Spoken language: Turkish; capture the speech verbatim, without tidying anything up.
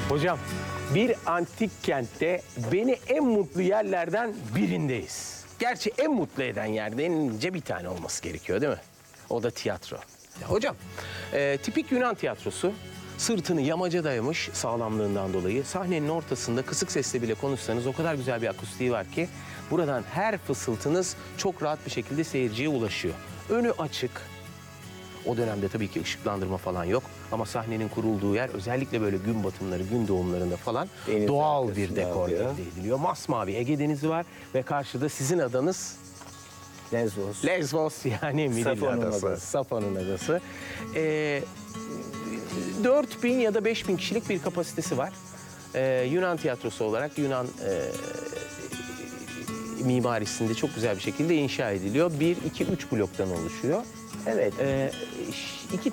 Hocam, bir antik kentte beni en mutlu yerlerden birindeyiz. Gerçi en mutlu eden yerde enince bir tane olması gerekiyor değil mi? O da tiyatro. Ya hocam, e, tipik Yunan tiyatrosu sırtını yamaca dayamış sağlamlığından dolayı sahnenin ortasında kısık sesle bile konuşsanız o kadar güzel bir akustiği var ki buradan her fısıltınız çok rahat bir şekilde seyirciye ulaşıyor. Önü açık. O dönemde tabii ki ışıklandırma falan yok ama sahnenin kurulduğu yer özellikle böyle gün batımları, gün doğumlarında falan Deniz doğal bir arkasında dekor oluyor. elde ediliyor. Masmavi Ege Denizi var ve karşıda sizin adanız Lesbos. Lesbos, yani Midilli Safon'un adası. adası. Safon'un adası. Ee, dört bin ya da beş bin kişilik bir kapasitesi var. Ee, Yunan tiyatrosu olarak Yunan e, mimarisinde çok güzel bir şekilde inşa ediliyor. Bir, iki, üç bloktan oluşuyor. Evet. Ee, iki